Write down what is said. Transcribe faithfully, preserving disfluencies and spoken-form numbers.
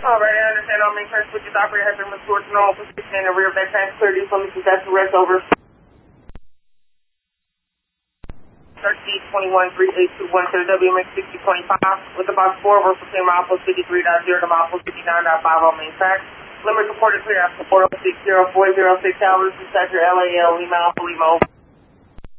Alright, I understand all main train switches operator has been restored to normal position and the rear back train clear. These limits is that's the rest over. thirteen twenty-one three eight two one to the W M X sixty twenty-five with the box four over from milepost fifty-three point zero to milepost fifty-nine point five on main track. Limit reported clear after four oh six zero four zero six hours. Dispatcher L A L Lima Alpha Lima.